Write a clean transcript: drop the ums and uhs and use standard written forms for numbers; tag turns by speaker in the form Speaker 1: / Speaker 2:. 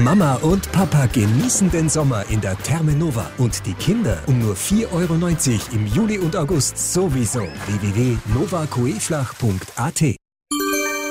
Speaker 1: Mama und Papa genießen den Sommer in der Therme Nova und die Kinder um nur 4,90 € im Juli und August sowieso. www.novacoeflach.at